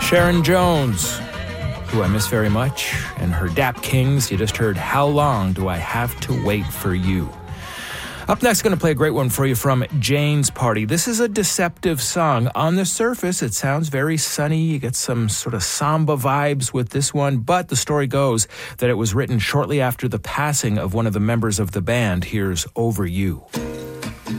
Sharon Jones, who I miss very much, and her Dap Kings. You just heard How Long Do I Have to Wait for You? Up next, going to play a great one for you from Jane's Party. This is a deceptive song. On the surface, it sounds very sunny. You get some sort of samba vibes with this one, but the story goes that it was written shortly after the passing of one of the members of the band. Here's Over You.